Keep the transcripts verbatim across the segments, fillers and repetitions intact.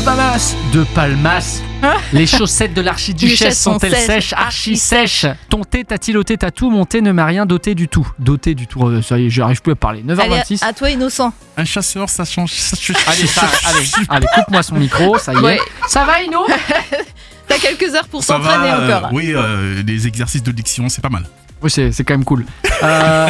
Palmas, de Palmas. Les chaussettes de l'archiduchesse sont-elles sèches, sèches, archi sèches? Ton thé t'a-t-il ôté ta toux? Mon thé ne m'a rien doté du tout. Doté du tout, euh, ça y est, j'arrive plus à parler. neuf heures vingt-six. Allez, à toi, Innocent. Un chasseur, ça change. Ça change. Allez, ça, allez, allez, coupe-moi son micro, ça y est. Ouais. Ça va, Ino? T'as quelques heures pour Ça s'entraîner va, euh, encore. Oui, euh, les exercices de diction, c'est pas mal. Oui, c'est, c'est quand même cool. Euh,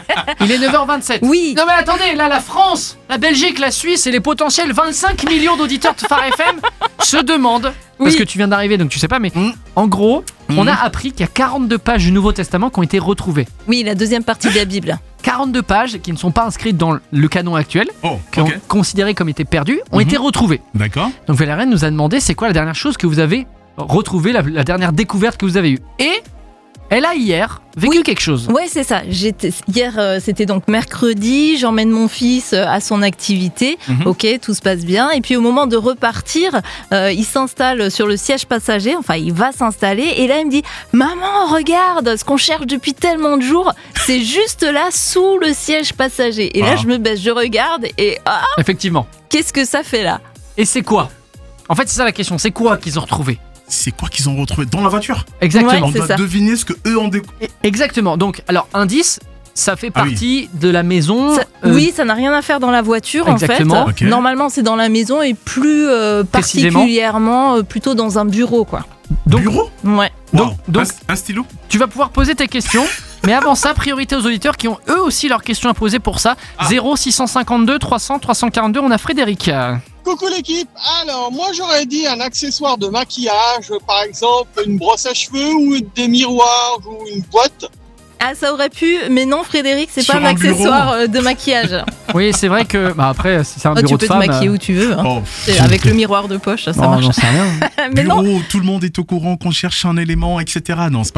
il est neuf heures vingt-sept. Oui. Non mais attendez, là la France, la Belgique, la Suisse et les potentiels vingt-cinq millions d'auditeurs de Phare F M se demandent, parce Oui. que tu viens d'arriver donc tu sais pas, mais Mm. en gros, on Mm. a appris qu'il y a quarante-deux pages du Nouveau Testament qui ont été retrouvées. Oui, la deuxième partie de la Bible. quarante-deux pages qui ne sont pas inscrites dans le canon actuel, Oh, qui ont ok. considérées comme étaient perdues, ont Mhm. été retrouvées. D'accord. Donc Valériane nous a demandé c'est quoi la dernière chose que vous avez retrouvée, la, la dernière découverte que vous avez eue. Et elle a hier vécu Oui. quelque chose. Ouais, c'est ça. J'étais hier, euh, c'était donc mercredi. J'emmène mon fils euh, à son activité. Mhm. Ok, tout se passe bien. Et puis au moment de repartir, euh, il s'installe sur le siège passager. Enfin, il va s'installer. Et là, il me dit "Maman, regarde, ce qu'on cherche depuis tellement de jours, c'est juste là sous le siège passager." Et là, Ah. je me baisse, je regarde et ah, Effectivement. qu'est-ce que ça fait là? Et c'est quoi? En fait, c'est ça la question. C'est quoi qu'ils ont retrouvé? C'est quoi qu'ils ont retrouvé dans la voiture? Exactement. On C'est doit ça. deviner ce que eux ont découvert. E- Exactement. Donc, alors, indice, ça fait Ah oui. partie de la maison. Ça- euh, oui, ça n'a rien à faire dans la voiture Exactement. en fait. Ok. Normalement, c'est dans la maison et plus euh, Précisément. particulièrement euh, plutôt dans un bureau, quoi. Donc, Bureau. Ouais. donc, Wow. donc, un, un stylo. tu vas pouvoir poser tes questions. Mais avant ça, priorité aux auditeurs qui ont eux aussi leurs questions à poser pour ça. Ah. zéro six cent cinquante-deux trois cents trois cent quarante-deux, on a Frédéric. Coucou l'équipe. Alors, moi j'aurais dit un accessoire de maquillage, par exemple une brosse à cheveux ou des miroirs ou une boîte. Ah, ça aurait pu, mais non, Frédéric, c'est Sur pas un un bureau. accessoire euh, de maquillage. Oui, c'est vrai que. Bah après, si c'est un Oh, bureau tu de peux te femme. maquiller euh, où tu veux, hein. Oh, C'est- avec le miroir de poche, ça non, marche. j'en sais rien. Mais non, bureau, tout le monde est au courant qu'on cherche un élément, et cetera. Non, c'est